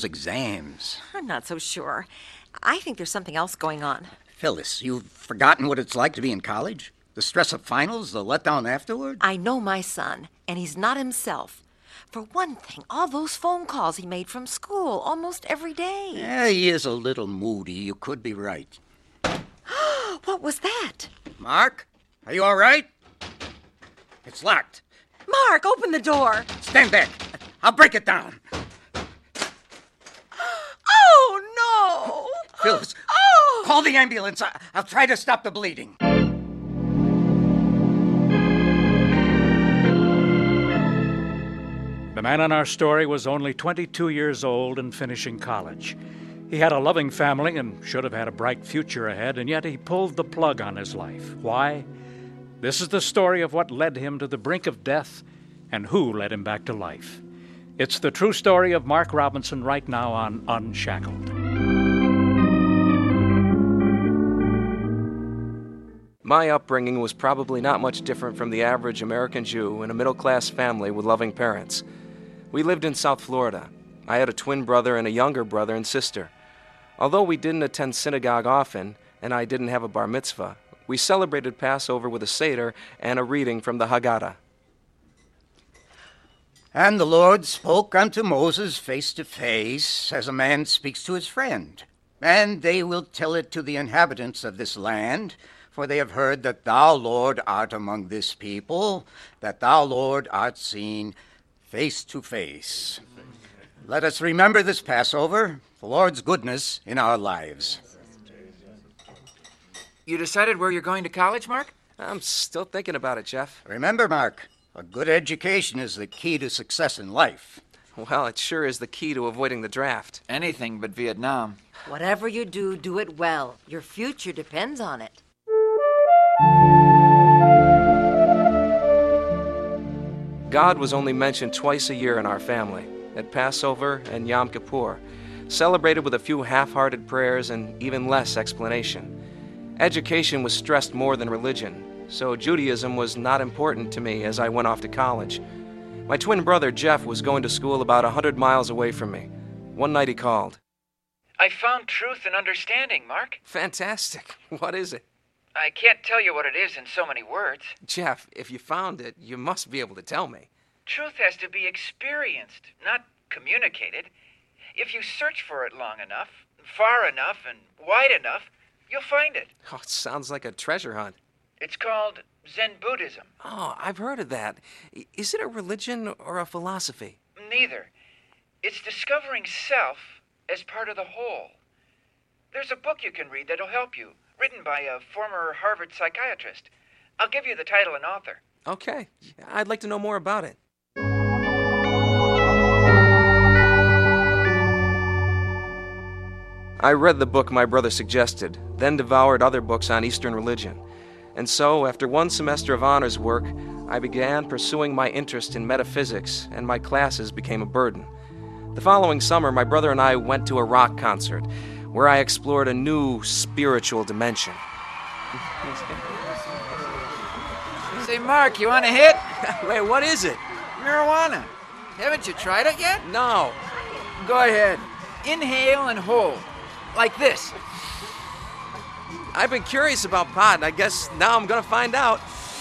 exams. I'm not so sure. I think there's something else going on. Phyllis, you've forgotten what it's like to be in college? The stress of finals, the letdown afterward? I know my son, and he's not himself. For one thing, all those phone calls he made from school almost every day. Yeah, he is a little moody. You could be right. What was that? Mark, are you all right? It's locked. Mark, open the door. Stand back. I'll break it down. Oh, no! Phyllis, Oh! call the ambulance. I'll try to stop the bleeding. The man in our story was only 22 years old and finishing college. He had a loving family and should have had a bright future ahead, and yet he pulled the plug on his life. Why? This is the story of what led him to the brink of death and who led him back to life. It's the true story of Mark Robinson right now on Unshackled. My upbringing was probably not much different from the average American Jew in a middle-class family with loving parents. We lived in South Florida. I had a twin brother and a younger brother and sister. Although we didn't attend synagogue often, and I didn't have a bar mitzvah, we celebrated Passover with a Seder and a reading from the Haggadah. And the Lord spoke unto Moses face to face, as a man speaks to his friend. And they will tell it to the inhabitants of this land, for they have heard that thou, Lord, art among this people, that thou, Lord, art seen face to face. Let us remember this Passover, the Lord's goodness in our lives. You decided where you're going to college, Mark? I'm still thinking about it, Jeff. Remember, Mark, a good education is the key to success in life. Well, it sure is the key to avoiding the draft. Anything but Vietnam. Whatever you do, do it well. Your future depends on it. God was only mentioned twice a year in our family, at Passover and Yom Kippur, celebrated with a few half-hearted prayers and even less explanation. Education was stressed more than religion, so Judaism was not important to me as I went off to college. My twin brother, Jeff, was going to school about 100 miles away from me. One night he called. I found truth and understanding, Mark. Fantastic. What is it? I can't tell you what it is in so many words. Jeff, if you found it, you must be able to tell me. Truth has to be experienced, not communicated. If you search for it long enough, far enough, and wide enough, you'll find it. Oh, it sounds like a treasure hunt. It's called Zen Buddhism. Oh, I've heard of that. Is it a religion or a philosophy? Neither. It's discovering self as part of the whole. There's a book you can read that'll help you, written by a former Harvard psychiatrist. I'll give you the title and author. Okay. I'd like to know more about it. I read the book my brother suggested, then devoured other books on Eastern religion. And so, after one semester of honors work, I began pursuing my interest in metaphysics, and my classes became a burden. The following summer, my brother and I went to a rock concert, where I explored a new spiritual dimension. Say, Mark, you want a hit? Wait, what is it? Marijuana. Haven't you tried it yet? No. Go ahead. Inhale and hold. Like this. I've been curious about pot, and I guess now I'm gonna find out.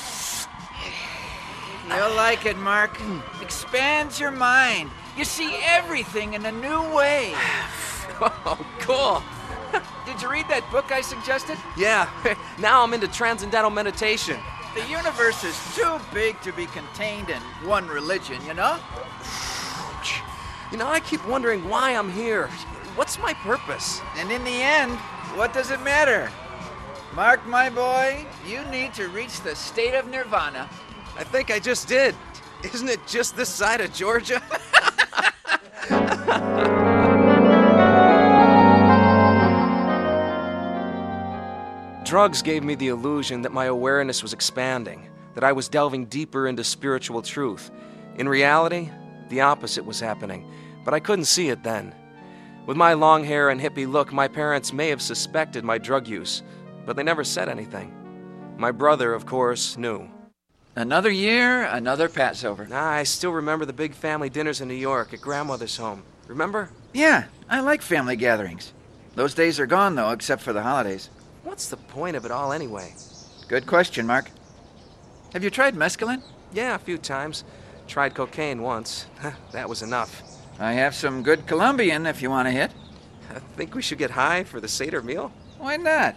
You'll like it, Mark. Expands your mind. You see everything in a new way. Oh, cool. Did you read that book I suggested? Yeah, now I'm into transcendental meditation. The universe is too big to be contained in one religion, you know? You know, I keep wondering why I'm here. What's my purpose? And in the end, what does it matter? Mark, my boy, you need to reach the state of nirvana. I think I just did. Isn't it just this side of Georgia? Drugs gave me the illusion that my awareness was expanding, that I was delving deeper into spiritual truth. In reality, the opposite was happening, but I couldn't see it then. With my long hair and hippie look, my parents may have suspected my drug use, but they never said anything. My brother, of course, knew. Another year, another Passover. I still remember the big family dinners in New York at grandmother's home. Remember? Yeah, I like family gatherings. Those days are gone, though, except for the holidays. What's the point of it all anyway? Good question, Mark. Have you tried mescaline? Yeah, a few times. Tried cocaine once. That was enough. I have some good Colombian if you want a hit. I think we should get high for the Seder meal. Why not?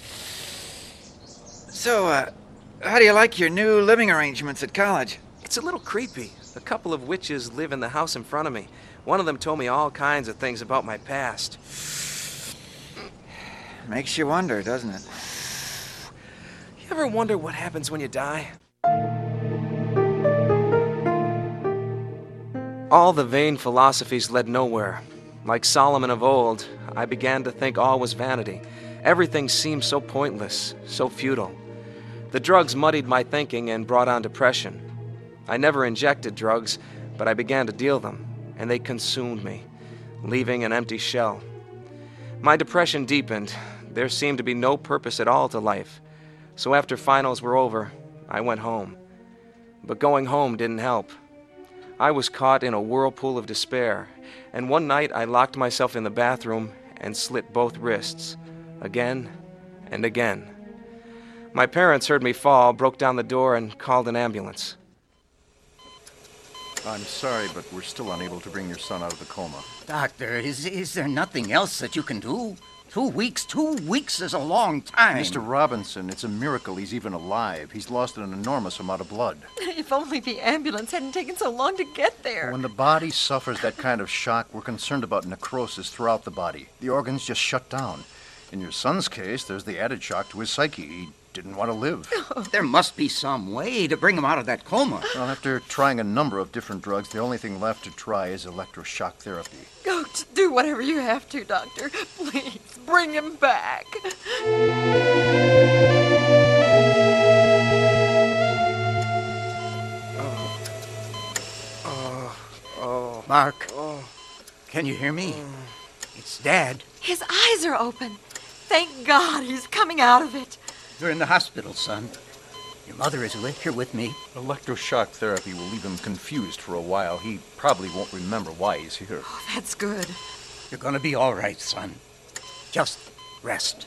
So, how do you like your new living arrangements at college? It's a little creepy. A couple of witches live in the house in front of me. One of them told me all kinds of things about my past. Makes you wonder, doesn't it? You ever wonder what happens when you die? All the vain philosophies led nowhere. Like Solomon of old, I began to think all was vanity. Everything seemed so pointless, so futile. The drugs muddied my thinking and brought on depression. I never injected drugs, but I began to deal them, and they consumed me, leaving an empty shell. My depression deepened. There seemed to be no purpose at all to life. So after finals were over, I went home. But going home didn't help. I was caught in a whirlpool of despair, and one night I locked myself in the bathroom and slit both wrists, again and again. My parents heard me fall, broke down the door, and called an ambulance. I'm sorry, but we're still unable to bring your son out of the coma. Doctor, is there nothing else that you can do? 2 weeks? 2 weeks is a long time. Mr. Robinson, it's a miracle he's even alive. He's lost an enormous amount of blood. If only the ambulance hadn't taken so long to get there. When the body suffers that kind of shock, we're concerned about necrosis throughout the body. The organs just shut down. In your son's case, there's the added shock to his psyche. He didn't want to live. There must be some way to bring him out of that coma. Well, after trying a number of different drugs, the only thing left to try is electroshock therapy. Go to do whatever you have to, Doctor. Please, bring him back. Mark, can you hear me? It's Dad. His eyes are open. Thank God he's coming out of it. You're in the hospital, son. Your mother is here with me. Electroshock therapy will leave him confused for a while. He probably won't remember why he's here. Oh, that's good. You're gonna be all right, son. Just rest.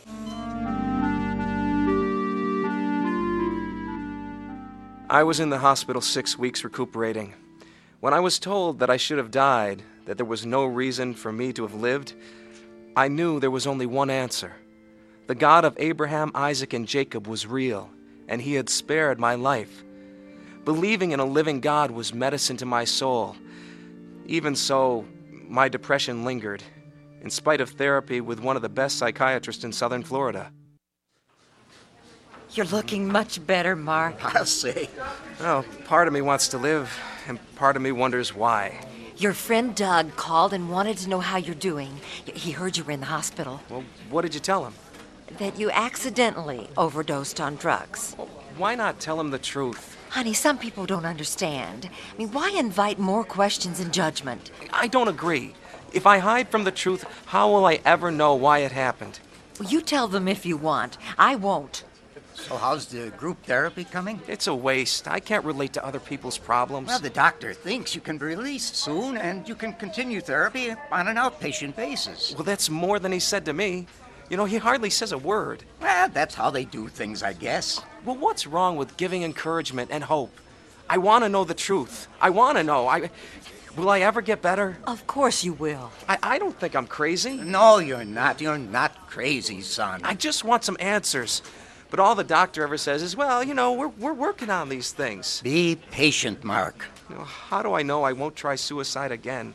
I was in the hospital 6 weeks recuperating. When I was told that I should have died, that there was no reason for me to have lived, I knew there was only one answer. The God of Abraham, Isaac, and Jacob was real, and he had spared my life. Believing in a living God was medicine to my soul. Even so, my depression lingered, in spite of therapy with one of the best psychiatrists in southern Florida. You're looking much better, Mark. I'll say. Well, part of me wants to live, and part of me wonders why. Your friend Doug called and wanted to know how you're doing. He heard you were in the hospital. Well, what did you tell him? That you accidentally overdosed on drugs. Well, why not tell him the truth? Honey, some people don't understand. I mean, why invite more questions and judgment? I don't agree. If I hide from the truth, how will I ever know why it happened? Well, you tell them if you want. I won't. So how's the group therapy coming? It's a waste. I can't relate to other people's problems. Well, the doctor thinks you can be released soon, and you can continue therapy on an outpatient basis. Well, that's more than he said to me. You know, he hardly says a word. Well, that's how they do things, I guess. Well, what's wrong with giving encouragement and hope? I want to know the truth. I want to know. Will I ever get better? Of course you will. I don't think I'm crazy. No, you're not. You're not crazy, son. I just want some answers. But all the doctor ever says is, well, you know, we're working on these things. Be patient, Mark. You know, how do I know I won't try suicide again?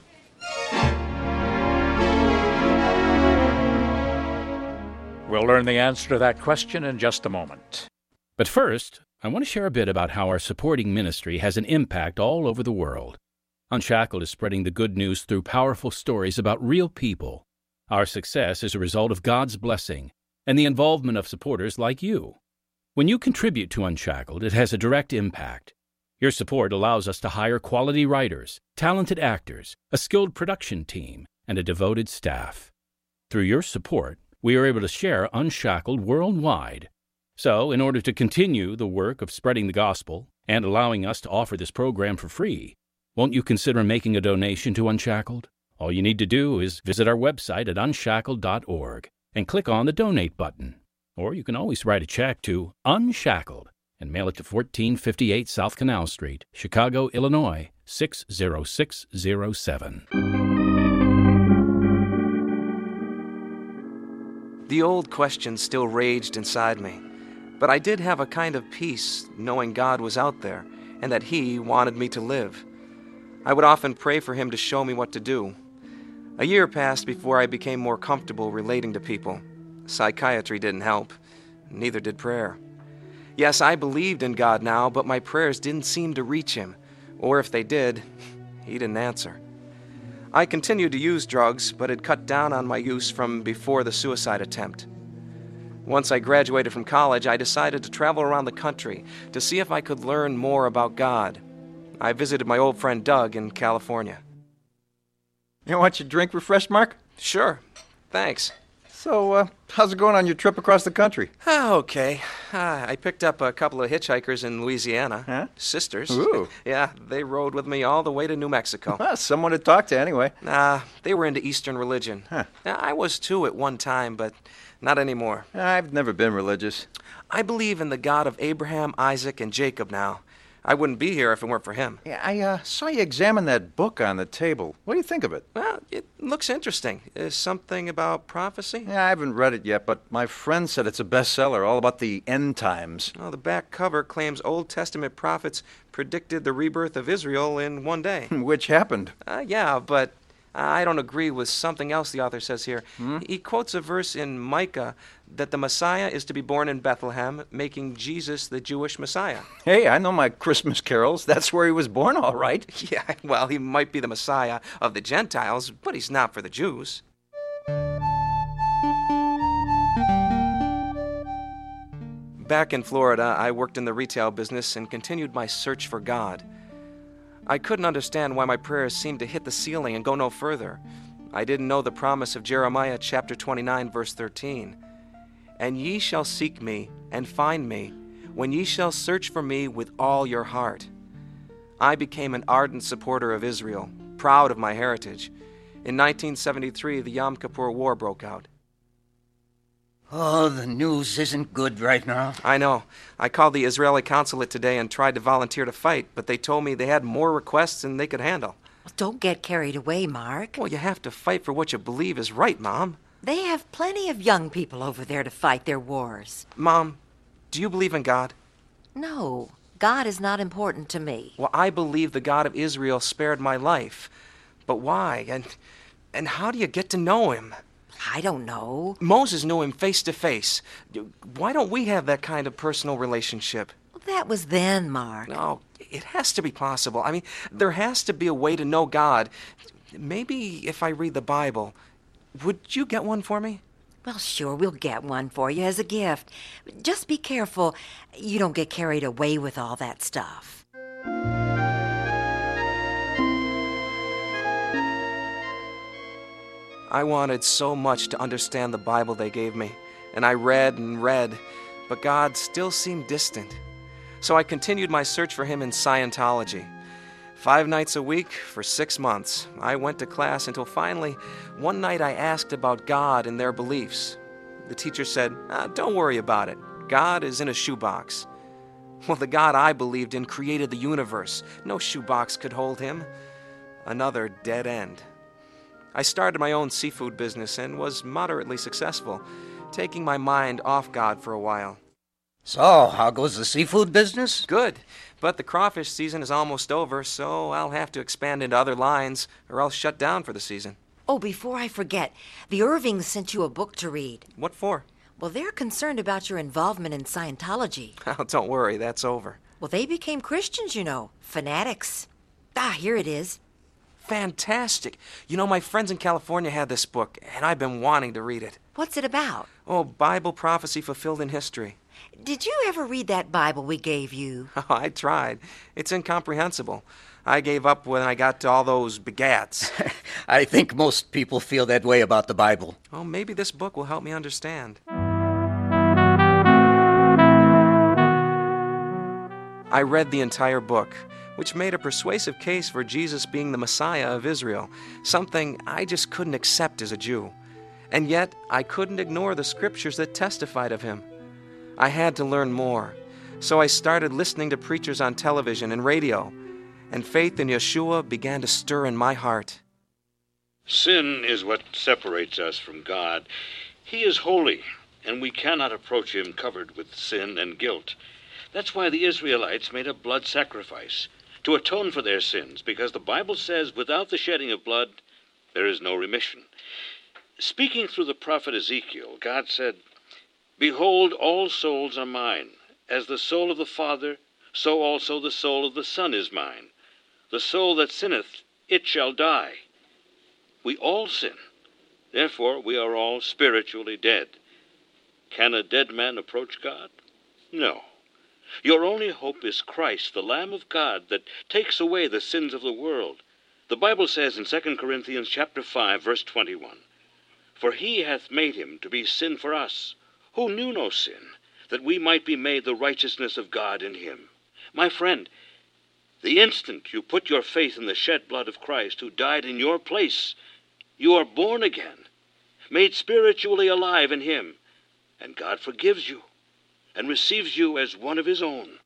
We'll learn the answer to that question in just a moment. But first, I want to share a bit about how our supporting ministry has an impact all over the world. Unshackled is spreading the good news through powerful stories about real people. Our success is a result of God's blessing and the involvement of supporters like you. When you contribute to Unshackled, it has a direct impact. Your support allows us to hire quality writers, talented actors, a skilled production team, and a devoted staff. Through your support, we are able to share Unshackled worldwide. So, in order to continue the work of spreading the gospel and allowing us to offer this program for free, won't you consider making a donation to Unshackled? All you need to do is visit our website at unshackled.org and click on the Donate button. Or you can always write a check to Unshackled and mail it to 1458 South Canal Street, Chicago, Illinois, 60607. The old questions still raged inside me, but I did have a kind of peace knowing God was out there and that He wanted me to live. I would often pray for Him to show me what to do. A year passed before I became more comfortable relating to people. Psychiatry didn't help. Neither did prayer. Yes, I believed in God now, but my prayers didn't seem to reach Him. Or if they did, He didn't answer. I continued to use drugs, but had cut down on my use from before the suicide attempt. Once I graduated from college, I decided to travel around the country to see if I could learn more about God. I visited my old friend Doug in California. You want your drink refreshed, Mark? Sure, thanks. So, how's it going on your trip across the country? Okay. I picked up a couple of hitchhikers in Louisiana. Huh? Sisters. Ooh. Yeah, they rode with me all the way to New Mexico. Well, someone to talk to anyway. They were into Eastern religion. Huh. I was too at one time, but not anymore. I've never been religious. I believe in the God of Abraham, Isaac, and Jacob now. I wouldn't be here if it weren't for him. Yeah, I saw you examine that book on the table. What do you think of it? Well, it looks interesting. Is something about prophecy? Yeah, I haven't read it yet, but my friend said it's a bestseller, all about the end times. Well, the back cover claims Old Testament prophets predicted the rebirth of Israel in one day. Which happened. Yeah, but I don't agree with something else the author says here. Hmm? He quotes a verse in Micah that the Messiah is to be born in Bethlehem, making Jesus the Jewish Messiah. Hey, I know my Christmas carols. That's where he was born, all right. Yeah, well, he might be the Messiah of the Gentiles, but he's not for the Jews. Back in Florida, I worked in the retail business and continued my search for God. I couldn't understand why my prayers seemed to hit the ceiling and go no further. I didn't know the promise of Jeremiah chapter 29, verse 13. And ye shall seek me and find me, when ye shall search for me with all your heart. I became an ardent supporter of Israel, proud of my heritage. In 1973, the Yom Kippur War broke out. Oh, the news isn't good right now. I know. I called the Israeli consulate today and tried to volunteer to fight, but they told me they had more requests than they could handle. Don't get carried away, Mark. Well, you have to fight for what you believe is right, Mom. They have plenty of young people over there to fight their wars. Mom, do you believe in God? No, God is not important to me. Well, I believe the God of Israel spared my life. But why? And how do you get to know him? I don't know. Moses knew him face to face. Why don't we have that kind of personal relationship? That was then, Mark. No, it has to be possible. I mean, there has to be a way to know God. Maybe if I read the Bible. Would you get one for me? Well, sure, we'll get one for you as a gift. Just be careful you don't get carried away with all that stuff. I wanted so much to understand the Bible they gave me, and I read and read, but God still seemed distant. So I continued my search for him in Scientology. 5 nights a week for 6 months, I went to class until finally, one night I asked about God and their beliefs. The teacher said, don't worry about it. God is in a shoebox. Well, the God I believed in created the universe. No shoebox could hold him. Another dead end. I started my own seafood business and was moderately successful, taking my mind off God for a while. So, how goes the seafood business? Good, but the crawfish season is almost over, so I'll have to expand into other lines or else shut down for the season. Oh, before I forget, the Irvings sent you a book to read. What for? Well, they're concerned about your involvement in Scientology. Oh, don't worry, that's over. Well, they became Christians, you know, fanatics. Here it is. Fantastic. You know, my friends in California had this book, and I've been wanting to read it. What's it about? Oh, Bible prophecy fulfilled in history. Did you ever read that Bible we gave you? Oh, I tried. It's incomprehensible. I gave up when I got to all those begats. I think most people feel that way about the Bible. Oh, maybe this book will help me understand. I read the entire book, which made a persuasive case for Jesus being the Messiah of Israel, something I just couldn't accept as a Jew. And yet, I couldn't ignore the scriptures that testified of him. I had to learn more, so I started listening to preachers on television and radio, and faith in Yeshua began to stir in my heart. Sin is what separates us from God. He is holy, and we cannot approach him covered with sin and guilt. That's why the Israelites made a blood sacrifice, to atone for their sins, because the Bible says without the shedding of blood, there is no remission. Speaking through the prophet Ezekiel, God said, "Behold, all souls are mine. As the soul of the Father, so also the soul of the Son is mine. The soul that sinneth, it shall die." We all sin. Therefore, we are all spiritually dead. Can a dead man approach God? No. Your only hope is Christ, the Lamb of God, that takes away the sins of the world. The Bible says in 2 Corinthians chapter 5, verse 21, "For he hath made him to be sin for us, who knew no sin, that we might be made the righteousness of God in him." My friend, the instant you put your faith in the shed blood of Christ, who died in your place, you are born again, made spiritually alive in him, and God forgives you and receives you as one of his own.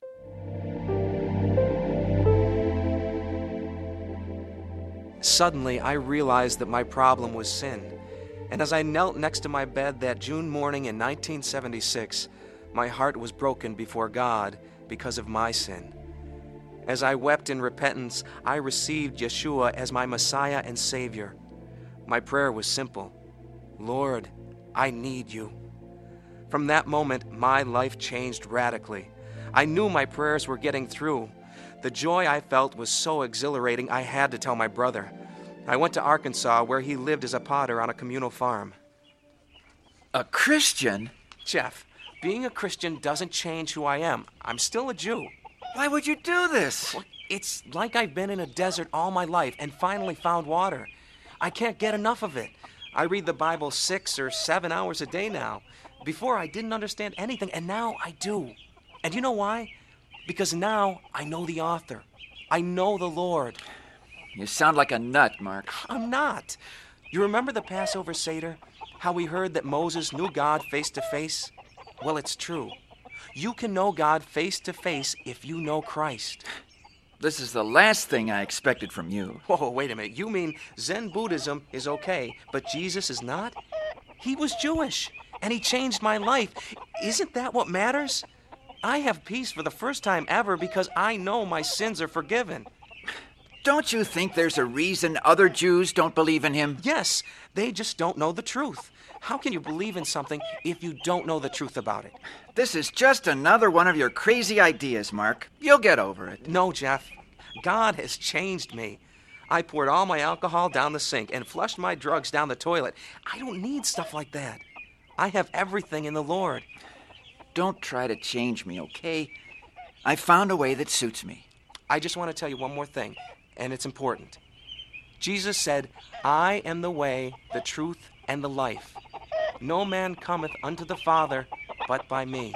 Suddenly, I realized that my problem was sin. And as I knelt next to my bed that June morning in 1976, my heart was broken before God because of my sin. As I wept in repentance, I received Yeshua as my Messiah and Savior. My prayer was simple: Lord, I need you. From that moment, my life changed radically. I knew my prayers were getting through. The joy I felt was so exhilarating, I had to tell my brother. I went to Arkansas, where he lived as a potter on a communal farm. A Christian? Jeff, being a Christian doesn't change who I am. I'm still a Jew. Why would you do this? Well, it's like I've been in a desert all my life and finally found water. I can't get enough of it. I read the Bible 6 or 7 hours a day now. Before, I didn't understand anything, and now I do. And you know why? Because now I know the author. I know the Lord. You sound like a nut, Mark. I'm not. You remember the Passover Seder? How we heard that Moses knew God face to face? Well, it's true. You can know God face to face if you know Christ. This is the last thing I expected from you. Whoa, wait a minute. You mean Zen Buddhism is okay, but Jesus is not? He was Jewish, and he changed my life. Isn't that what matters? I have peace for the first time ever because I know my sins are forgiven. Don't you think there's a reason other Jews don't believe in him? Yes, they just don't know the truth. How can you believe in something if you don't know the truth about it? This is just another one of your crazy ideas, Mark. You'll get over it. No, Jeff. God has changed me. I poured all my alcohol down the sink and flushed my drugs down the toilet. I don't need stuff like that. I have everything in the Lord. Don't try to change me, okay? I found a way that suits me. I just want to tell you one more thing, and it's important. Jesus said, "I am the way, the truth, and the life. No man cometh unto the Father but by me."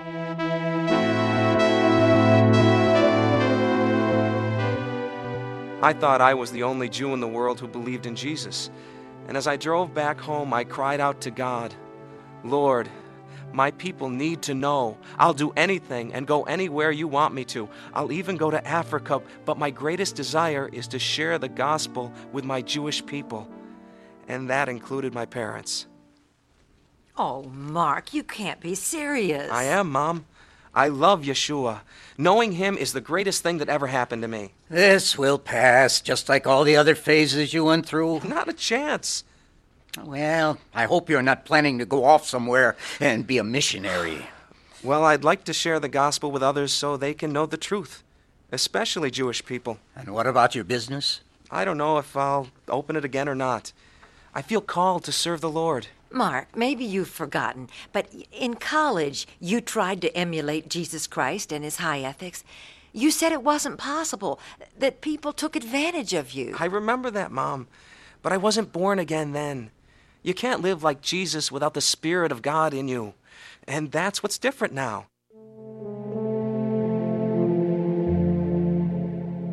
I thought I was the only Jew in the world who believed in Jesus. And as I drove back home, I cried out to God, "Lord, my people need to know. I'll do anything and go anywhere you want me to. I'll even go to Africa, but my greatest desire is to share the gospel with my Jewish people." And that included my parents. Oh, Mark, you can't be serious. I am, Mom. I love Yeshua. Knowing him is the greatest thing that ever happened to me. This will pass, just like all the other phases you went through. Not a chance. Well, I hope you're not planning to go off somewhere and be a missionary. Well, I'd like to share the gospel with others so they can know the truth, especially Jewish people. And what about your business? I don't know if I'll open it again or not. I feel called to serve the Lord. Mark, maybe you've forgotten, but in college, you tried to emulate Jesus Christ and his high ethics. You said it wasn't possible, that people took advantage of you. I remember that, Mom, but I wasn't born again then. You can't live like Jesus without the Spirit of God in you, and that's what's different now.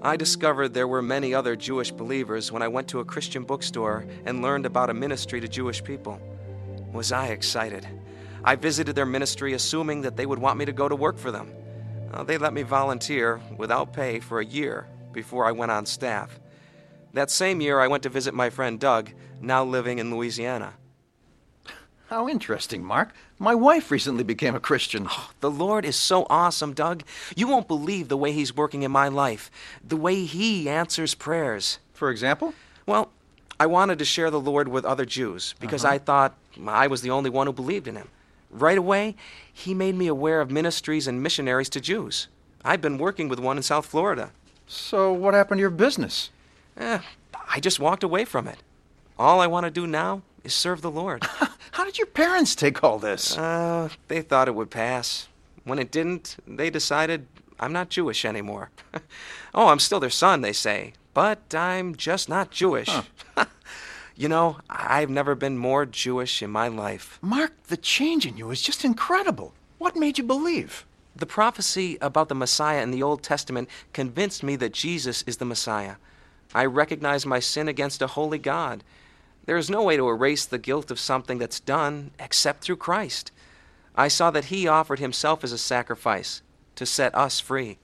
I discovered there were many other Jewish believers when I went to a Christian bookstore and learned about a ministry to Jewish people. Was I excited? I visited their ministry assuming that they would want me to go to work for them. They let me volunteer without pay for a year before I went on staff. That same year, I went to visit my friend Doug, now living in Louisiana. How interesting, Mark. My wife recently became a Christian. Oh, the Lord is so awesome, Doug. You won't believe the way He's working in my life, the way He answers prayers. For example? Well, I wanted to share the Lord with other Jews because I thought I was the only one who believed in Him. Right away, He made me aware of ministries and missionaries to Jews. I've been working with one in South Florida. So what happened to your business? I just walked away from it. All I want to do now is serve the Lord. How did your parents take all this? They thought it would pass. When it didn't, they decided I'm not Jewish anymore. Oh, I'm still their son, they say, but I'm just not Jewish. Huh. You know, I've never been more Jewish in my life. Mark, the change in you is just incredible. What made you believe? The prophecy about the Messiah in the Old Testament convinced me that Jesus is the Messiah. I recognize my sin against a holy God. There is no way to erase the guilt of something that's done except through Christ. I saw that He offered Himself as a sacrifice to set us free.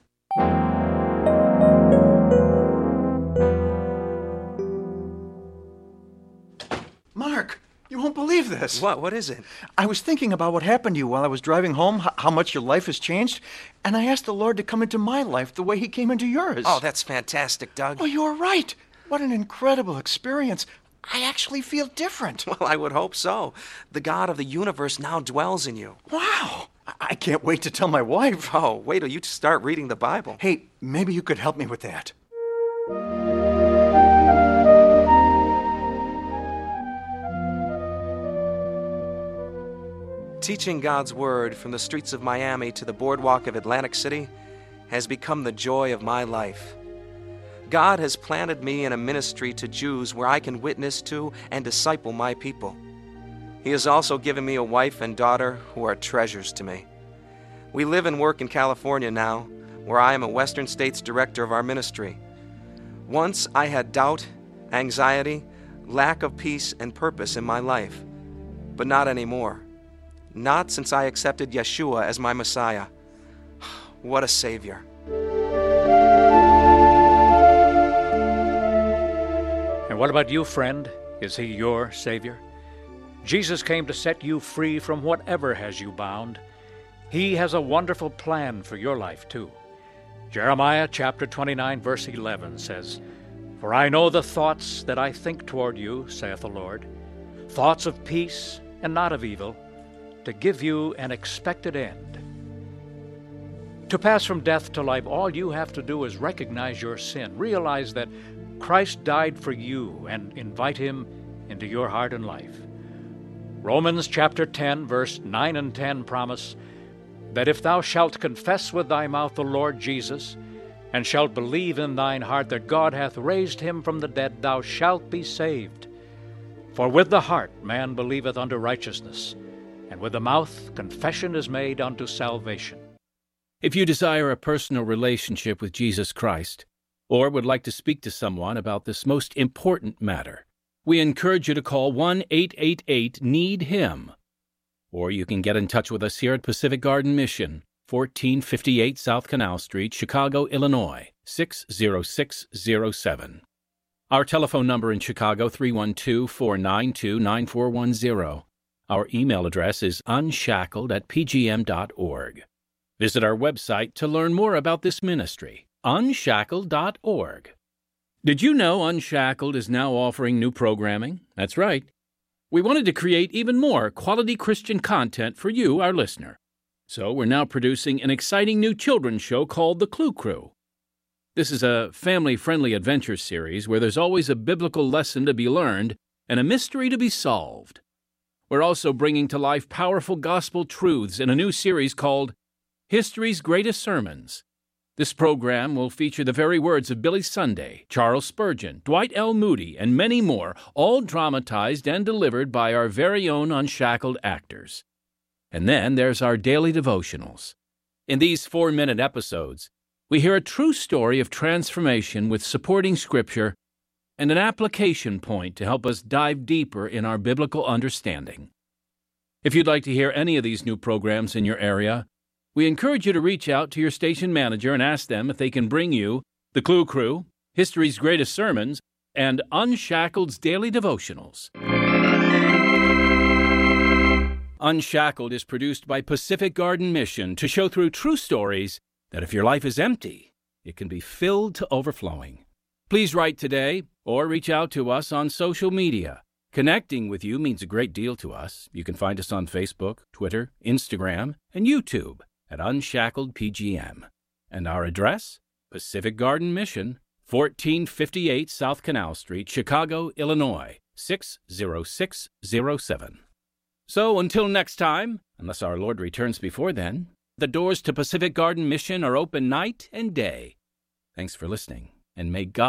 Mark, you won't believe this. What is it? I was thinking about what happened to you while I was driving home, how much your life has changed, and I asked the Lord to come into my life the way He came into yours. Oh, that's fantastic, Doug. Oh, you were right. What an incredible experience. I actually feel different. Well, I would hope so. The God of the universe now dwells in you. Wow. I can't wait to tell my wife. Oh, wait till you start reading the Bible. Hey, maybe you could help me with that. Teaching God's Word from the streets of Miami to the boardwalk of Atlantic City has become the joy of my life. God has planted me in a ministry to Jews where I can witness to and disciple my people. He has also given me a wife and daughter who are treasures to me. We live and work in California now, where I am a Western States director of our ministry. Once I had doubt, anxiety, lack of peace and purpose in my life, but not anymore. Not since I accepted Yeshua as my Messiah. What a Savior. And what about you, friend? Is He your Savior? Jesus came to set you free from whatever has you bound. He has a wonderful plan for your life, too. Jeremiah chapter 29, verse 11 says, "For I know the thoughts that I think toward you, saith the Lord, thoughts of peace and not of evil, to give you an expected end." To pass from death to life, all you have to do is recognize your sin, realize that Christ died for you, and invite Him into your heart and life. Romans chapter 10, verse 9 and 10 promise that if thou shalt confess with thy mouth the Lord Jesus, and shalt believe in thine heart that God hath raised Him from the dead, thou shalt be saved. For with the heart man believeth unto righteousness, and with the mouth confession is made unto salvation. If you desire a personal relationship with Jesus Christ, or would like to speak to someone about this most important matter, we encourage you to call 1-888-NEED-HIM. Or you can get in touch with us here at Pacific Garden Mission, 1458 South Canal Street, Chicago, Illinois, 60607. Our telephone number in Chicago, 312-492-9410. Our email address is unshackled@pgm.org. Visit our website to learn more about this ministry, unshackled.org. Did you know Unshackled is now offering new programming? That's right. We wanted to create even more quality Christian content for you, our listener. So we're now producing an exciting new children's show called The Clue Crew. This is a family-friendly adventure series where there's always a biblical lesson to be learned and a mystery to be solved. We're also bringing to life powerful gospel truths in a new series called History's Greatest Sermons. This program will feature the very words of Billy Sunday, Charles Spurgeon, Dwight L. Moody, and many more, all dramatized and delivered by our very own Unshackled actors. And then there's our daily devotionals. In these 4-minute episodes, we hear a true story of transformation with supporting scripture and an application point to help us dive deeper in our biblical understanding. If you'd like to hear any of these new programs in your area, we encourage you to reach out to your station manager and ask them if they can bring you The Clue Crew, History's Greatest Sermons, and Unshackled's Daily Devotionals. Unshackled is produced by Pacific Garden Mission to show through true stories that if your life is empty, it can be filled to overflowing. Please write today or reach out to us on social media. Connecting with you means a great deal to us. You can find us on Facebook, Twitter, Instagram, and YouTube at Unshackled PGM. And our address? Pacific Garden Mission, 1458 South Canal Street, Chicago, Illinois, 60607. So until next time, unless our Lord returns before then, the doors to Pacific Garden Mission are open night and day. Thanks for listening, and may God